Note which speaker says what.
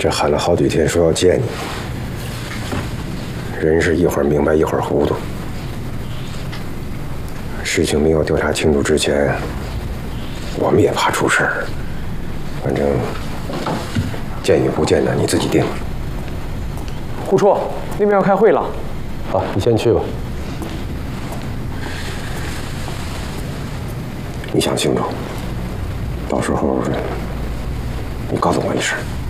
Speaker 1: 这喊了好几天，说要见你，人是一会儿明白一会儿糊涂。事情没有调查清楚之前，我们也怕出事儿。反正见与不见的你自己定。
Speaker 2: 胡处，那边要开会了。
Speaker 1: 好，你先去吧。你想清楚，到时候你告诉我一声。